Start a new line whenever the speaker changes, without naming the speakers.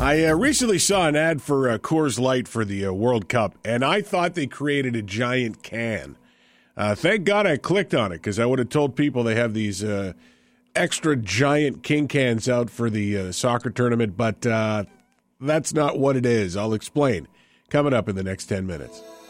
I recently saw an ad for Coors Light for the World Cup, and I thought they created a giant can. Thank God I clicked on it, because I would have told people they have these extra giant king cans out for the soccer tournament, but that's not what it is. I'll explain coming up in the next 10 minutes.